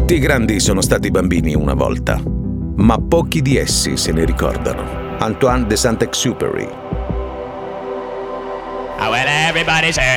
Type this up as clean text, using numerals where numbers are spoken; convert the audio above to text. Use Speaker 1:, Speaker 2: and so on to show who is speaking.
Speaker 1: Tutti i grandi sono stati bambini una volta, ma pochi di essi se ne ricordano. Antoine de Saint-Exupéry.
Speaker 2: Well, everybody say